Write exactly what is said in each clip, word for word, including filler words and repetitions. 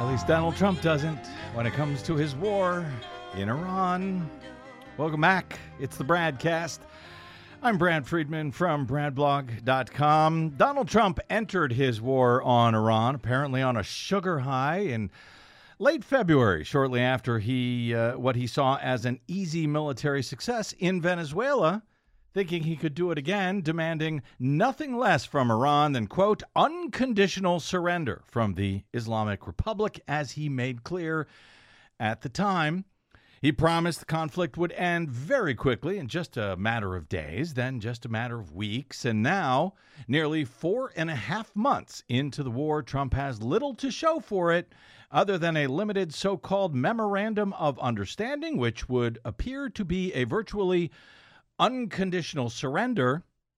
At least Donald Trump doesn't when it comes to his war in Iran. Welcome back. It's the Bradcast. I'm Brad Friedman from brad blog dot com. Donald Trump entered his war on Iran apparently on a sugar high in late February, shortly after he uh, what he saw as an easy military success in Venezuela, thinking he could do it again, demanding nothing less from Iran than, quote, unconditional surrender from the Islamic Republic, as he made clear at the time. He promised the conflict would end very quickly in just a matter of days, then just a matter of weeks. And now, nearly four and a half months into the war, Trump has little to show for it other than a limited so-called memorandum of understanding, which would appear to be a virtually unconditional surrender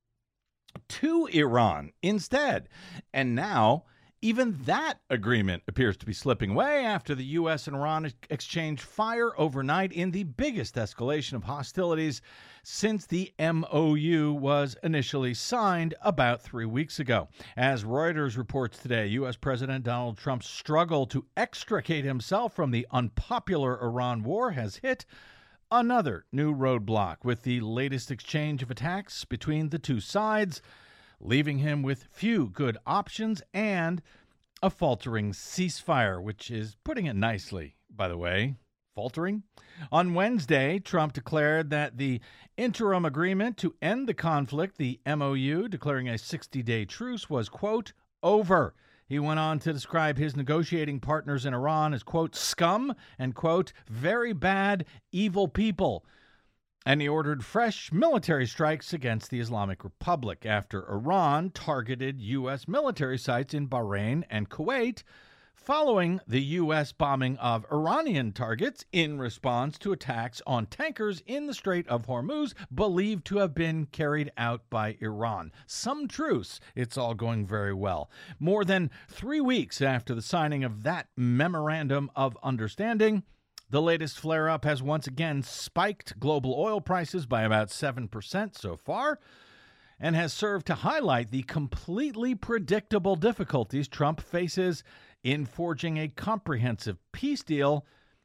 to Iran instead. And now, even that agreement appears to be slipping away after the U S and Iran exchanged fire overnight in the biggest escalation of hostilities since the M O U was initially signed about three weeks ago. As Reuters reports today, U S President Donald Trump's struggle to extricate himself from the unpopular Iran war has hit another new roadblock with the latest exchange of attacks between the two sides, leaving him with few good options and a faltering ceasefire, which is putting it nicely, by the way. Faltering? On Wednesday, Trump declared that the interim agreement to end the conflict, the M O U, declaring a sixty-day truce, was, quote, over. He went on to describe his negotiating partners in Iran as, quote, scum and, quote, very bad, evil people. And he ordered fresh military strikes against the Islamic Republic after Iran targeted U S military sites in Bahrain and Kuwait, following the U S bombing of Iranian targets in response to attacks on tankers in the Strait of Hormuz, believed to have been carried out by Iran. Some truce. It's all going very well. More than three weeks after the signing of that memorandum of understanding, the latest flare-up has once again spiked global oil prices by about seven percent so far, and has served to highlight the completely predictable difficulties Trump faces in forging a comprehensive peace deal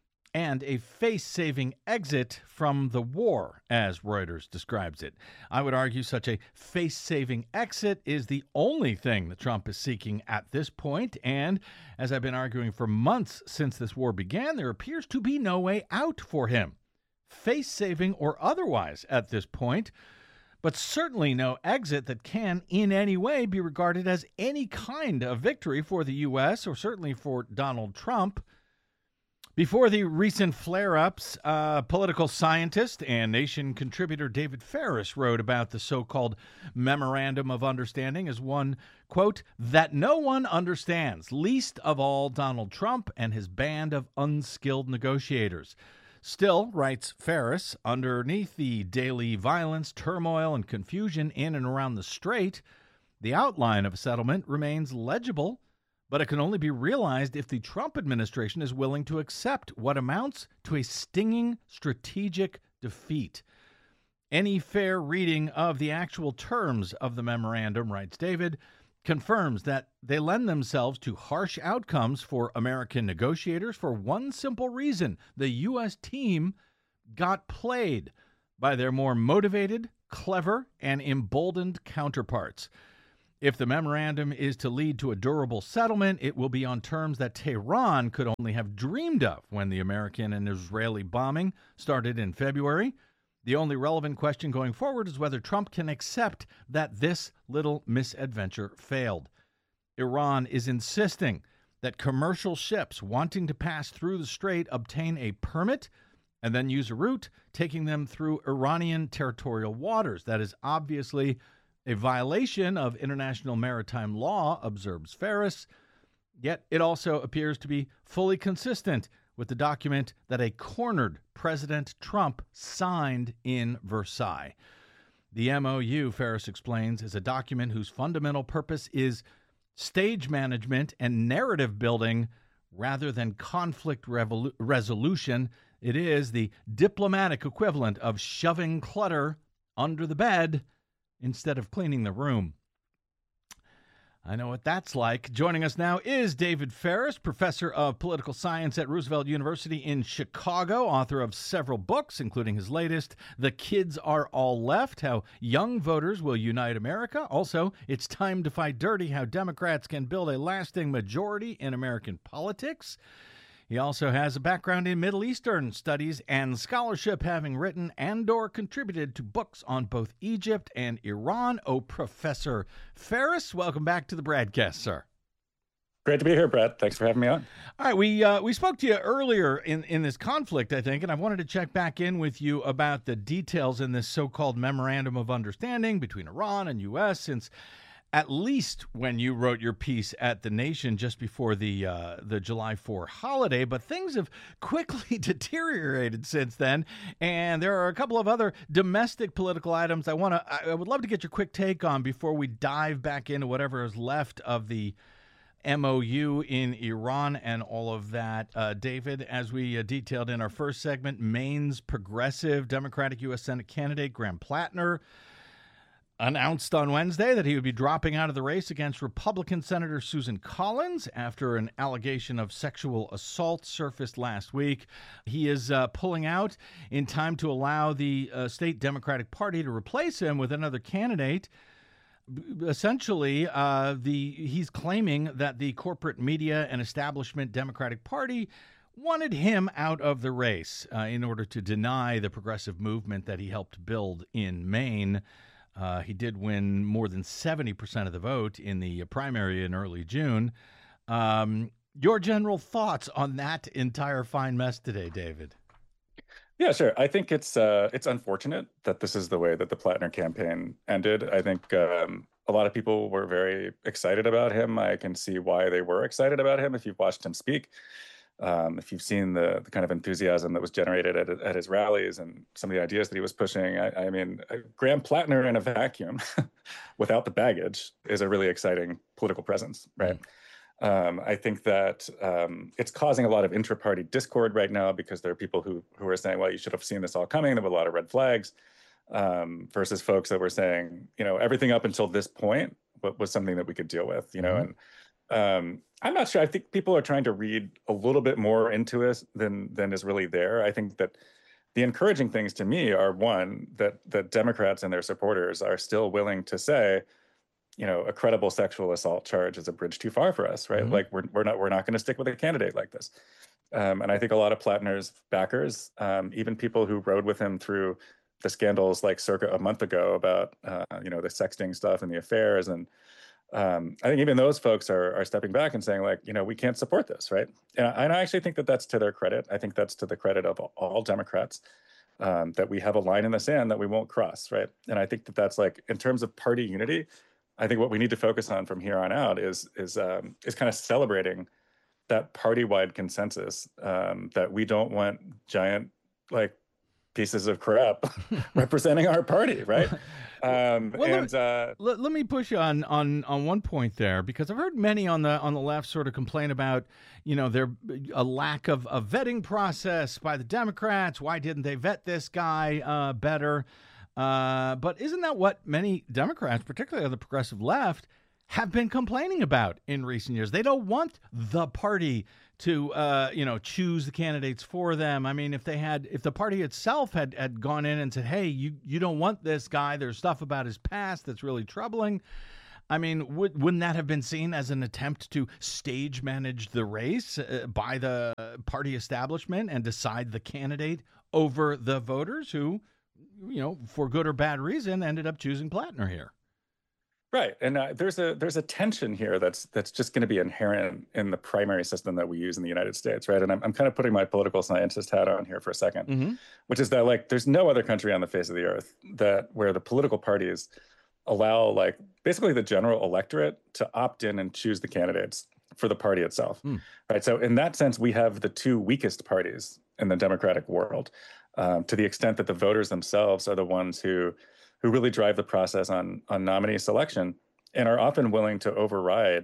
and a face-saving exit from the war, as Reuters describes it. I would argue such a face-saving exit is the only thing that Trump is seeking at this point, and as I've been arguing for months since this war began, there appears to be no way out for him, face-saving or otherwise at this point, but certainly no exit that can in any way be regarded as any kind of victory for the U S or certainly for Donald Trump. Before the recent flare-ups, uh, political scientist and Nation contributor David Ferris wrote about the so-called Memorandum of Understanding as one, quote, that no one understands, least of all Donald Trump and his band of unskilled negotiators. Still, writes Ferris, underneath the daily violence, turmoil, and confusion in and around the Strait, the outline of a settlement remains legible, but it can only be realized if the Trump administration is willing to accept what amounts to a stinging strategic defeat. Any fair reading of the actual terms of the memorandum, writes David, confirms that they lend themselves to harsh outcomes for American negotiators for one simple reason. The U S team got played by their more motivated, clever, and emboldened counterparts. If the memorandum is to lead to a durable settlement, it will be on terms that Tehran could only have dreamed of when the American and Israeli bombing started in February. The only relevant question going forward is whether Trump can accept that this little misadventure failed. Iran is insisting that commercial ships wanting to pass through the strait obtain a permit and then use a route taking them through Iranian territorial waters. That is obviously a violation of international maritime law, observes Ferris, yet it also appears to be fully consistent with the document that a cornered President Trump signed in Versailles. The M O U, Ferris explains, is a document whose fundamental purpose is stage management and narrative building rather than conflict revolu- resolution. It is the diplomatic equivalent of shoving clutter under the bed instead of cleaning the room. I know what that's like. Joining us now is David Ferris, professor of political science at Roosevelt University in Chicago, author of several books, including his latest, The Kids Are All Left, How Young Voters Will Unite America. Also, It's Time to Fight Dirty, How Democrats Can Build a Lasting Majority in American Politics. He also has a background in Middle Eastern studies and scholarship, having written and or contributed to books on both Egypt and Iran. Oh, Professor Ferris, welcome back to the Bradcast, sir. Great to be here, Brett. Thanks for having me on. All right, we uh, we spoke to you earlier in, in this conflict, I think, and I wanted to check back in with you about the details in this so-called Memorandum of Understanding between Iran and U S, since at least when you wrote your piece at The Nation just before the uh, the July fourth holiday, but things have quickly deteriorated since then, and there are a couple of other domestic political items I want to I would love to get your quick take on before we dive back into whatever is left of the M O U in Iran and all of that. Uh, David, as we uh, detailed in our first segment, Maine's progressive Democratic U S Senate candidate Graham Plattner announced on Wednesday that he would be dropping out of the race against Republican Senator Susan Collins after an allegation of sexual assault surfaced last week. He is uh, pulling out in time to allow the uh, state Democratic Party to replace him with another candidate. Essentially, uh, the he's claiming that the corporate media and establishment Democratic Party wanted him out of the race uh, in order to deny the progressive movement that he helped build in Maine. Uh, he did win more than seventy percent of the vote in the primary in early June. Um, your general thoughts on that entire fine mess today, David? Yeah, sure. I think it's uh, it's unfortunate that this is the way that the Plattner campaign ended. I think um, a lot of people were very excited about him. I can see why they were excited about him if you've watched him speak. Um, if you've seen the, the kind of enthusiasm that was generated at, at his rallies and some of the ideas that he was pushing, I, I mean, Graham Plattner in a vacuum without the baggage is a really exciting political presence, right? Mm-hmm. Um, I think that um, it's causing a lot of intra-party discord right now because there are people who who are saying, well, you should have seen this all coming. There were a lot of red flags um, versus folks that were saying, you know, everything up until this point was something that we could deal with, you know, mm-hmm. and Um, I'm not sure. I think people are trying to read a little bit more into it than than is really there. I think that the encouraging things to me are, one, that that Democrats and their supporters are still willing to say, you know, a credible sexual assault charge is a bridge too far for us, right? Mm-hmm. Like we're we're not we're not going to stick with a candidate like this. Um, and I think a lot of Plattner's backers, um, even people who rode with him through the scandals like circa a month ago about uh, you know the sexting stuff and the affairs and Um, I think even those folks are are stepping back and saying, like, you know, we can't support this, right? And I, and I actually think that that's to their credit. I think that's to the credit of all, all Democrats, um, that we have a line in the sand that we won't cross, right? And I think that that's like, in terms of party unity, I think what we need to focus on from here on out is is um, is kind of celebrating that party-wide consensus um, that we don't want giant like pieces of crap representing our party, right? Um, well, and let, uh, let, let me push you on, on on one point there, because I've heard many on the on the left sort of complain about, you know, there a lack of a vetting process by the Democrats. Why didn't they vet this guy uh, better? Uh, but isn't that what many Democrats, particularly on the progressive left, have been complaining about in recent years? They don't want the party to, uh, you know, choose the candidates for them. I mean, if they had, if the party itself had, had gone in and said, hey, you, you don't want this guy, there's stuff about his past that's really troubling. I mean, would, wouldn't that have been seen as an attempt to stage manage the race uh, by the party establishment and decide the candidate over the voters who, you know, for good or bad reason, ended up choosing Plattner here? Right, and uh, there's a there's a tension here that's that's just going to be inherent in the primary system that we use in the United States, right? And I'm I'm kind of putting my political scientist hat on here for a second, mm-hmm. which is that like there's no other country on the face of the earth that where the political parties allow like basically the general electorate to opt in and choose the candidates for the party itself, mm. right? So in that sense, we have the two weakest parties in the democratic world, um, to the extent that the voters themselves are the ones who. who really drive the process on on nominee selection and are often willing to override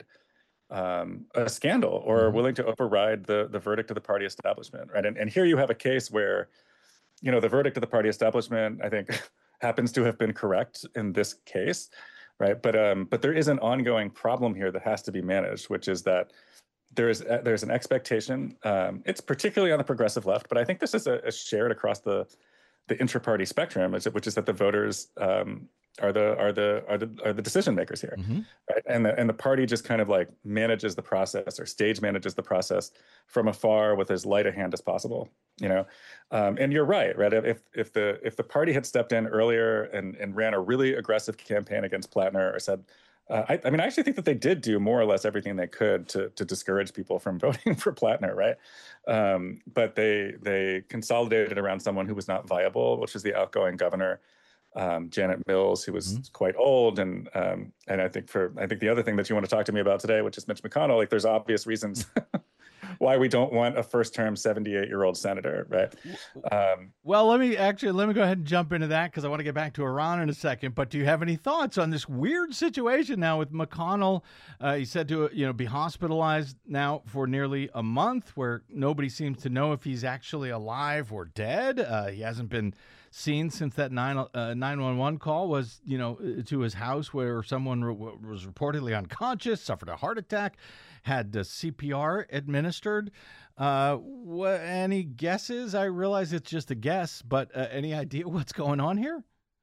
um, a scandal or mm-hmm. willing to override the the verdict of the party establishment, right? And and here you have a case where, you know, the verdict of the party establishment, I think, happens to have been correct in this case. right? But um, but there is an ongoing problem here that has to be managed, which is that there's uh, there's an expectation. Um, it's particularly on the progressive left, but I think this is a, a shared across the the intra-party spectrum, which is that the voters um, are the are the are the are the decision makers here, mm-hmm. right? And the and the party just kind of like manages the process or stage manages the process from afar with as light a hand as possible, you know. Um, and you're right, right? If if the if the party had stepped in earlier and and ran a really aggressive campaign against Plattner or said. Uh, I, I mean, I actually think that they did do more or less everything they could to to discourage people from voting for Plattner, right? Um, but they they consolidated around someone who was not viable, which is the outgoing governor, um, Janet Mills, who was mm-hmm. quite old, and um, and I think for I think the other thing that you want to talk to me about today, which is Mitch McConnell, like there's obvious reasons why we don't want a first-term seventy-eight-year-old senator, right? Um, well, let me actually let me go ahead and jump into that because I want to get back to Iran in a second. But do you have any thoughts on this weird situation now with McConnell? Uh, he's said to you know be hospitalized now for nearly a month, where nobody seems to know if he's actually alive or dead. Uh, he hasn't been seen since that nine one one call was you know to his house where someone re- was reportedly unconscious, suffered a heart attack, had uh, C P R administered. Uh, wh- any guesses? I realize it's just a guess, but uh, any idea what's going on here?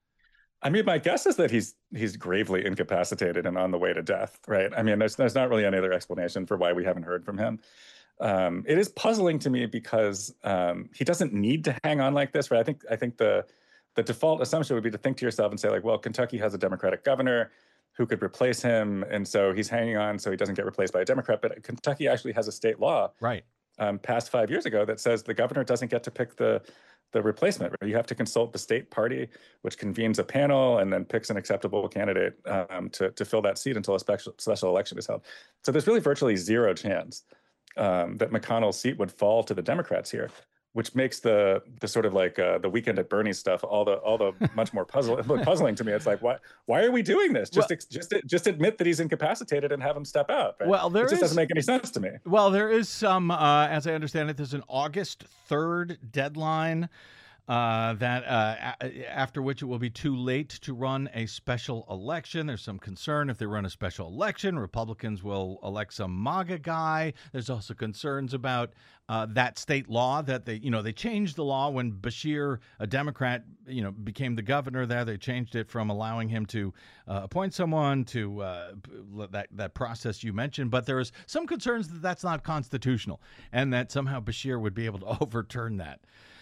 I mean, my guess is that he's he's gravely incapacitated and on the way to death, right? I mean, there's there's not really any other explanation for why we haven't heard from him. Um, it is puzzling to me because um, he doesn't need to hang on like this, right? I think I think the the default assumption would be to think to yourself and say like, well, Kentucky has a Democratic governor who could replace him, and so he's hanging on so he doesn't get replaced by a Democrat. But Kentucky actually has a state law, right, um, passed five years ago that says the governor doesn't get to pick the the replacement. Right? You have to consult the state party, which convenes a panel and then picks an acceptable candidate um, to to fill that seat until a special special election is held. So there's really virtually zero chance um, that McConnell's seat would fall to the Democrats here, which makes the the sort of like uh, the Weekend at Bernie's stuff all the all the much more puzzle, puzzling to me. It's like, why why are we doing this? Just well, ex, just just admit that he's incapacitated and have him step out. Right? Well, there it just is, doesn't make any sense to me. Well, there is some, uh, as I understand it, there's an August third deadline. Uh, that uh, a- after which it will be too late to run a special election. There's some concern if they run a special election, Republicans will elect some MAGA guy. There's also concerns about uh, that state law that they, you know, they changed the law when Bashir, a Democrat, you know, became the governor there. They changed it from allowing him to uh, appoint someone to uh, that that process you mentioned. But there is some concerns that that's not constitutional and that somehow Bashir would be able to overturn that.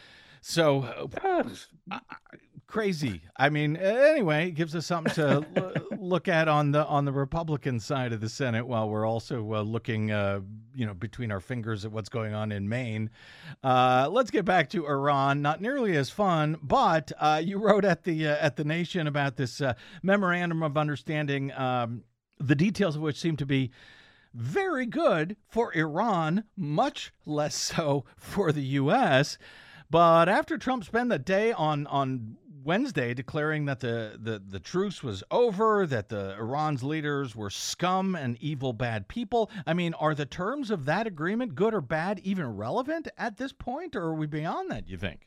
So uh, uh, crazy. I mean, anyway, it gives us something to l- look at on the on the Republican side of the Senate, while we're also uh, looking, uh, you know, between our fingers at what's going on in Maine. Uh, let's get back to Iran. Not nearly as fun, but uh, you wrote at the uh, at the Nation about this uh, memorandum of understanding, um, the details of which seem to be very good for Iran, much less so for the U S. But after Trump spent the day on, on Wednesday declaring that the, the, the truce was over, that the Iran's leaders were scum and evil, bad people, I mean, are the terms of that agreement, good or bad, even relevant at this point, or are we beyond that, you think?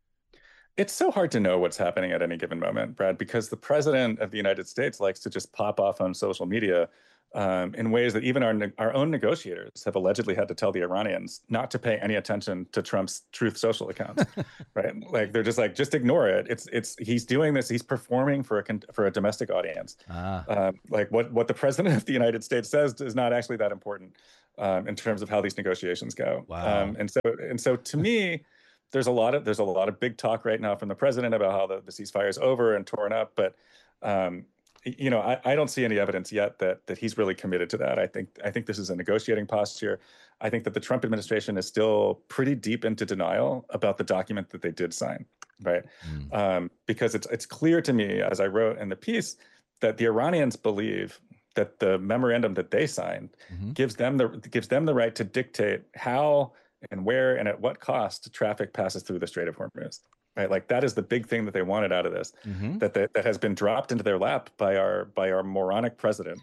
It's so hard to know what's happening at any given moment, Brad, because the president of the United States likes to just pop off on social media Um, in ways that even our our own negotiators have allegedly had to tell the Iranians not to pay any attention to Trump's Truth Social accounts, right? Like they're just like, just ignore it. It's it's he's doing this. He's performing for a for a domestic audience. Ah. Um, like what what the president of the United States says is not actually that important um, in terms of how these negotiations go. Wow. Um, and so and so to me, there's a lot of there's a lot of big talk right now from the president about how the, the ceasefire is over and torn up, but. Um, You know, I, I don't see any evidence yet that that he's really committed to that. I think I think this is a negotiating posture. I think that the Trump administration is still pretty deep into denial about the document that they did sign, right? Mm. Um, because it's it's clear to me, as I wrote in the piece, that the Iranians believe that the memorandum that they signed mm-hmm. gives them the gives them the right to dictate how and where and at what cost traffic passes through the Strait of Hormuz. Right, like that is the big thing that they wanted out of this, mm-hmm. that they, that has been dropped into their lap by our by our moronic president,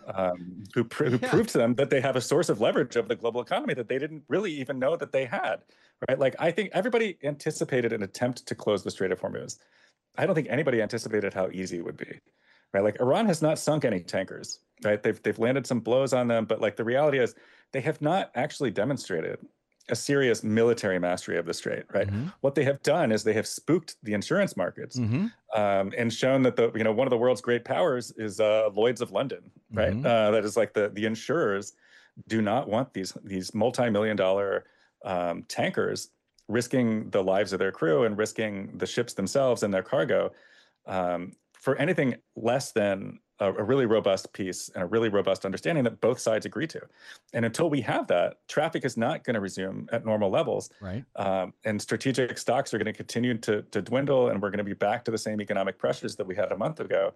um, who pr- who yeah. proved to them that they have a source of leverage of the global economy that they didn't really even know that they had. Right, like I think everybody anticipated an attempt to close the Strait of Hormuz. I don't think anybody anticipated how easy it would be. right? Like Iran has not sunk any tankers, right? They've they've landed some blows on them, but like the reality is they have not actually demonstrated a serious military mastery of the strait, right? Mm-hmm. What they have done is they have spooked the insurance markets Mm-hmm. um, and shown that the you know one of the world's great powers is uh, Lloyd's of London, right? Mm-hmm. Uh, that is like the the insurers do not want these these multi-million dollar um, tankers risking the lives of their crew and risking the ships themselves and their cargo um, for anything less than a, a really robust piece and a really robust understanding that both sides agree to. And until we have that, traffic is not going to resume at normal levels. Right. Um, and strategic stocks are going to continue to, to dwindle, and we're going to be back to the same economic pressures that we had a month ago.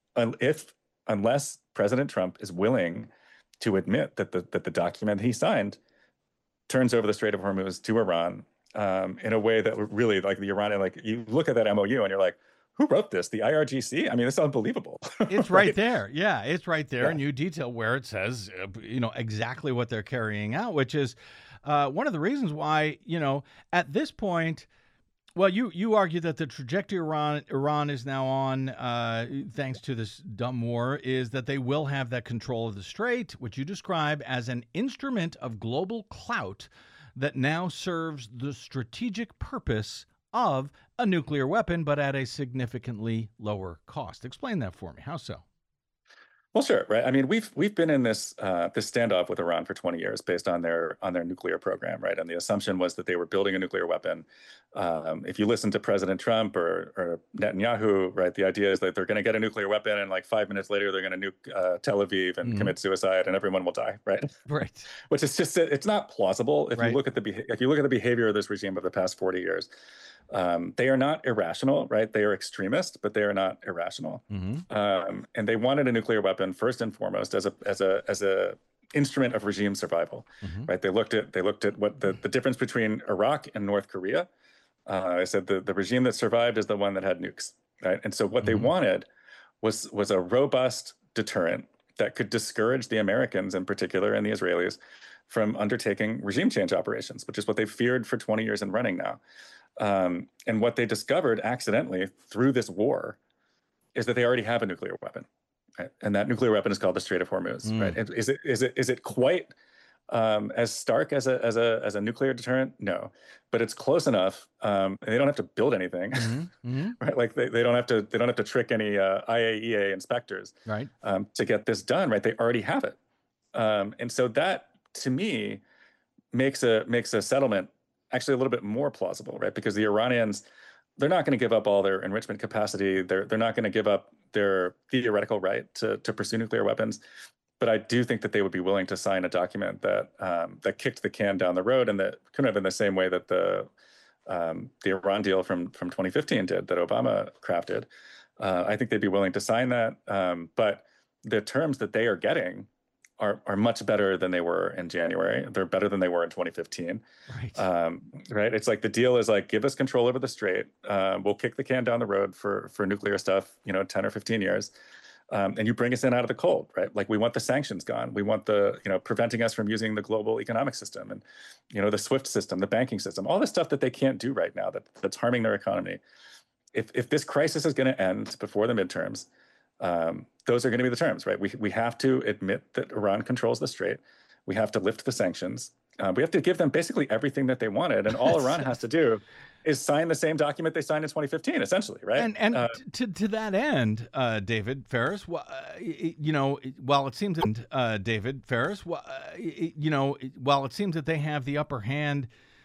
If, unless President Trump is willing to admit that the, that the document he signed turns over the Strait of Hormuz to Iran um, in a way that really, like the Iranian, like you look at that M O U and you're like, who wrote this? The I R G C? I mean, it's unbelievable. It's right, right there. Yeah, it's right there. Yeah. And you detail where it says, uh, you know, exactly what they're carrying out, which is uh, one of the reasons why, you know, at this point, well, you, you argue that the trajectory Iran, Iran is now on, uh, thanks to this dumb war, is that they will have that control of the strait, which you describe as an instrument of global clout that now serves the strategic purpose of a nuclear weapon, but at a significantly lower cost. Explain that for me. How so? Well, sure, right. I mean, we've we've been in this uh, this standoff with Iran for twenty years based on their on their nuclear program, right? And the assumption was that they were building a nuclear weapon. Um, if you listen to President Trump or, or Netanyahu, right, the idea is that they're going to get a nuclear weapon, and like five minutes later, they're going to nuke uh, Tel Aviv and mm-hmm. commit suicide, and everyone will die, right? Right. Which is just it's not plausible if right. you look at the if you look at the behavior of this regime of the past forty years. Um, they are not irrational, right? They are extremist, but they are not irrational. Mm-hmm. Um, and they wanted a nuclear weapon first and foremost as a as a as a instrument of regime survival, mm-hmm. right? They looked at they looked at what the, the difference between Iraq and North Korea. Uh, I said the, the regime that survived is the one that had nukes, right? And so what mm-hmm. they wanted was was a robust deterrent that could discourage the Americans in particular and the Israelis from undertaking regime change operations, which is what they've feared for twenty years and running now. Um, and what they discovered accidentally through this war is that they already have a nuclear weapon, right? And that nuclear weapon is called the Strait of Hormuz, mm. right? And is it is it is it quite um, as stark as a as a as a nuclear deterrent? No, but it's close enough. Um, and they don't have to build anything, mm-hmm. Mm-hmm. right? Like they, they don't have to they don't have to trick any uh, I A E A inspectors, right, um, to get this done, right? They already have it, um, and so that to me makes a makes a settlement actually a little bit more plausible, right? Because the Iranians, they're not going to give up all their enrichment capacity. They're they're not going to give up their theoretical right to to pursue nuclear weapons. But I do think that they would be willing to sign a document that um, that kicked the can down the road, and that kind of in the same way that the um, the Iran deal from from twenty fifteen did, that Obama crafted. Uh, I think they'd be willing to sign that. Um, but the terms that they are getting are are much better than they were in January. They're better than they were in twenty fifteen. Right. Um, right. It's like the deal is like, give us control over the strait. Uh, we'll kick the can down the road for for nuclear stuff, you know, ten or fifteen years. Um, and you bring us in out of the cold, right? Like we want the sanctions gone. We want the, you know, preventing us from using the global economic system and, you know, the SWIFT system, the banking system, all the stuff that they can't do right now that that's harming their economy. If if this crisis is going to end before the midterms, um, those are going to be the terms, right? We we have to admit that Iran controls the strait. We have to lift the sanctions. Uh, we have to give them basically everything that they wanted, and all Iran has to do is sign the same document they signed in twenty fifteen, essentially, right? And and uh, to to that end, uh, David Ferris, uh, you know, while it seems that uh, David Ferris, uh, you know, while it seems that they have the upper hand